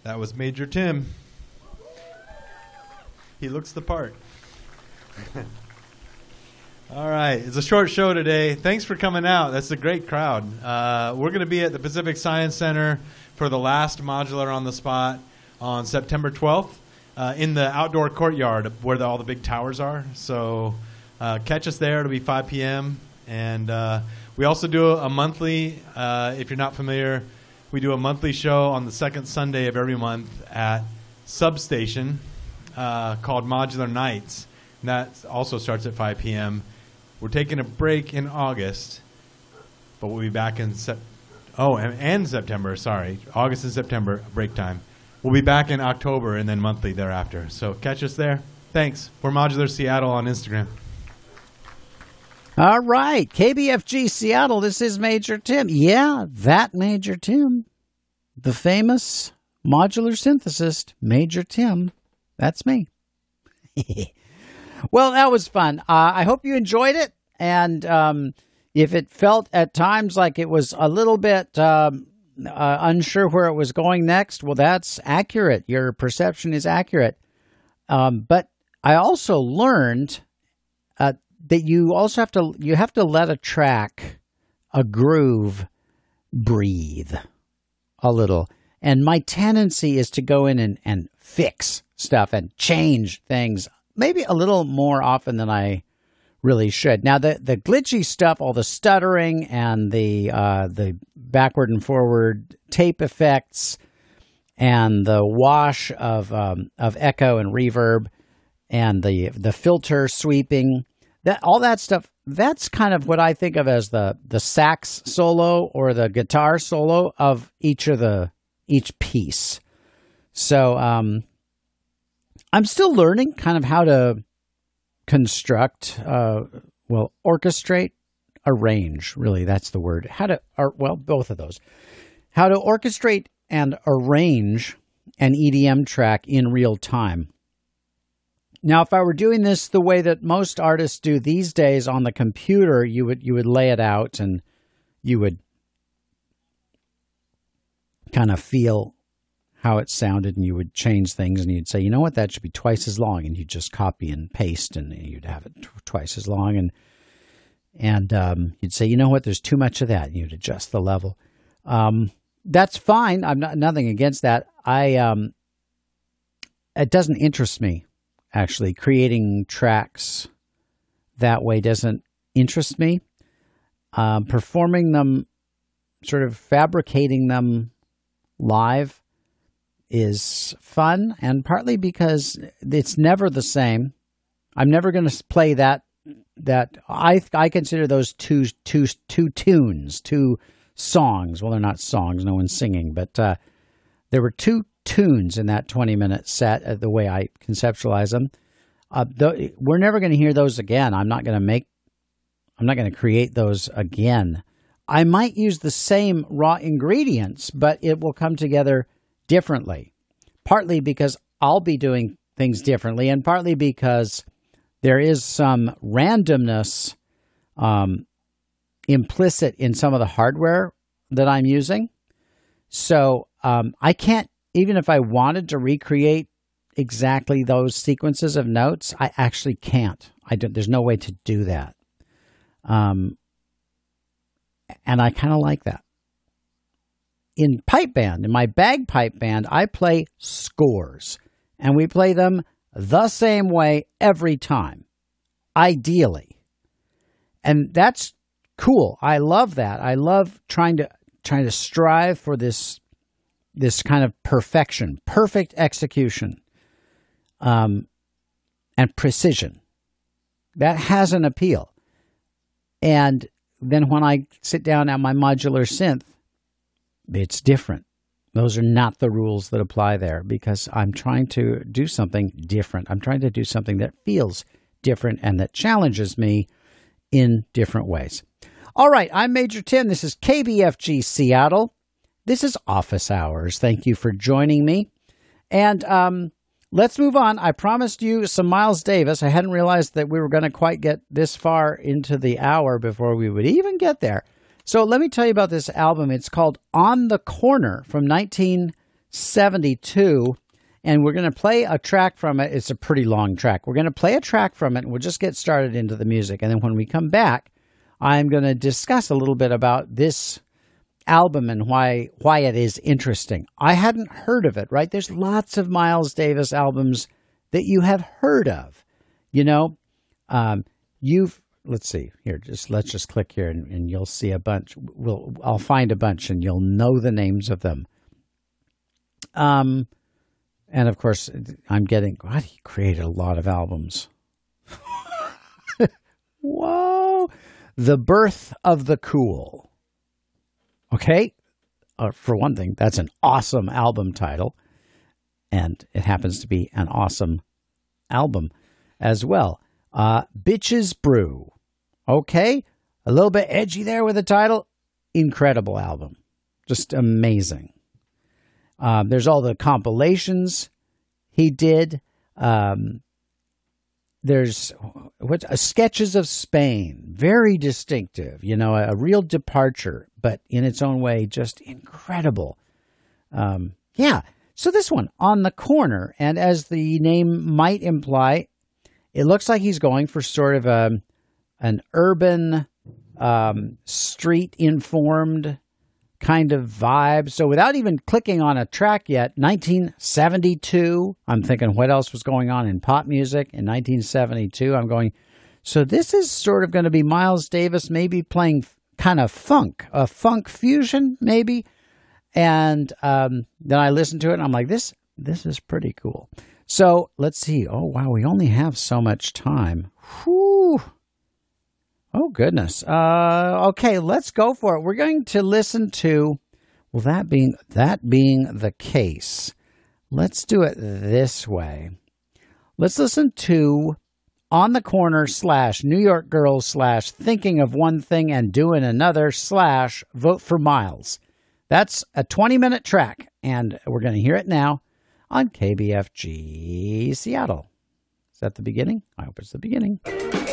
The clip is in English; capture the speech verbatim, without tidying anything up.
That was Major Tim. He looks the part. All right. It's a short show today. Thanks for coming out. That's a great crowd. Uh, we're going to be at the Pacific Science Center for the last Modular on the Spot on September twelfth uh, in the outdoor courtyard where the, all the big towers are. So uh, catch us there. It'll be five p.m. And uh, we also do a monthly, uh, if you're not familiar, we do a monthly show on the second Sunday of every month at Substation uh, called Modular Nights. And that also starts at five p.m. We're taking a break in August, but we'll be back in Sep- oh, and, and September, sorry. August and September, break time. We'll be back in October and then monthly thereafter. So catch us there. Thanks. We're Modular Seattle on Instagram. All right. K B F G Seattle, this is Major Tim. Yeah, that Major Tim. The famous modular synthesist, Major Tim. That's me. Well, that was fun. Uh, I hope you enjoyed it. And um, if it felt at times like it was a little bit um, uh, unsure where it was going next, well, that's accurate. Your perception is accurate. Um, but I also learned uh, that you also have to you have to let a track, a groove, breathe a little. And my tendency is to go in and, and fix stuff and change things maybe a little more often than I really should. Now, the, the glitchy stuff, all the stuttering and the uh, the backward and forward tape effects and the wash of um, of echo and reverb and the the filter sweeping, that all that stuff, that's kind of what I think of as the the sax solo or the guitar solo of each of the each piece. So um, I'm still learning kind of how to construct, uh, well, orchestrate, arrange, really, that's the word. How to, or, well, both of those. How to orchestrate and arrange an E D M track in real time. Now, if I were doing this the way that most artists do these days on the computer, you would you would lay it out and you would kind of feel how it sounded, and you would change things, and you'd say, you know what, that should be twice as long, and you'd just copy and paste, and you'd have it t- twice as long, and and um, you'd say, you know what, there's too much of that, and you'd adjust the level. Um, that's fine. I'm not nothing against that. I um, it doesn't interest me, actually. Creating tracks that way doesn't interest me. Um, performing them, sort of fabricating them live is fun, and partly because it's never the same. I'm never going to play that. That I I consider those two two two tunes, two songs. Well, they're not songs. No one's singing, but uh, there were two tunes in that twenty minute set. Uh, the way I conceptualize them, uh, the, we're never going to hear those again. I'm not going to make. I'm not going to create those again. I might use the same raw ingredients, but it will come together differently, partly because I'll be doing things differently, and partly because there is some randomness um, implicit in some of the hardware that I'm using. So um, I can't, even if I wanted to recreate exactly those sequences of notes, I actually can't. I don't, there's no way to do that. Um, and I kind of like that. In pipe band, in my bagpipe band, I play scores, and we play them the same way every time, ideally. And that's cool. I love that. I love trying to trying to strive for this this kind of perfection, perfect execution, um, and precision. That has an appeal. And then when I sit down at my modular synth, it's different. Those are not the rules that apply there, because I'm trying to do something different. I'm trying to do something that feels different and that challenges me in different ways. All right, I'm Major Tim. This is K B F G Seattle. This is Office Hours. Thank you for joining me. And um, let's move on. I promised you some Miles Davis. I hadn't realized that we were going to quite get this far into the hour before we would even get there. So let me tell you about this album. It's called On the Corner from nineteen seventy-two. And we're going to play a track from it. It's a pretty long track. We're going to play a track from it, and we'll just get started into the music. And then when we come back, I'm going to discuss a little bit about this album and why why it is interesting. I hadn't heard of it, right? There's lots of Miles Davis albums that you have heard of. You know, um, you've, let's see, here, just let's just click here, and, and you'll see a bunch. We'll, I'll find a bunch, and you'll know the names of them. Um... And, of course, I'm getting, God, he created a lot of albums. Whoa. The Birth of the Cool. Okay? Uh, for one thing, that's an awesome album title. And it happens to be an awesome album as well. Uh, Bitches Brew. Okay? A little bit edgy there with the title. Incredible album. Just amazing. Um, there's all the compilations he did. Um, there's what uh, Sketches of Spain, very distinctive. You know, a, a real departure, but in its own way, just incredible. Um, yeah. So this one, On the Corner, and as the name might imply, it looks like he's going for sort of a an urban, um, street-informed kind of vibe. So without even clicking on a track yet, nineteen seventy-two, I'm thinking what else was going on in pop music in nineteen seventy-two? I'm going, so this is sort of going to be Miles Davis maybe playing kind of funk, a funk fusion maybe. And um, then I listened to it and I'm like, this, this is pretty cool. So let's see. Oh, wow. We only have so much time. Whew. Oh, goodness. Uh, okay, let's go for it. We're going to listen to, well, that being that being the case, let's do it this way. Let's listen to On the Corner slash New York Girls slash Thinking of One Thing and Doing Another slash Vote for Miles. That's a twenty-minute track, and we're going to hear it now on K B F G Seattle. Is that the beginning? I hope it's the beginning.